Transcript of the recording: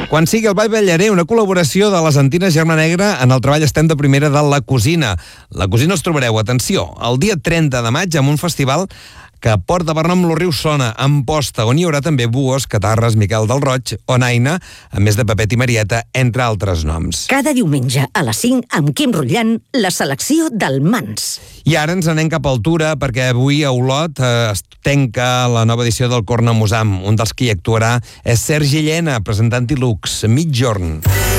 Quan sigui el Ball Ballaré, una col·laboració de les Antines Germà Negra en el treball estem de primera de La Cosina. La Cosina els trobareu, atenció, el dia 30 de maig amb un festival que porta per nom Lo Riu Sona, Amposta, on hi haurà també Buos, Catarres, Miquel del Roig o Naina, a més de Pepet i Marieta, entre altres noms. Cada diumenge a les 5 amb Quim Rotllant, la selecció del Mans. I ara ens anem cap a Altura, perquè avui a Olot es tanca la nova edició del Cornamusam. Un dels qui hi actuarà és Sergi Llena, presentant-hi Lux, Mitjorn.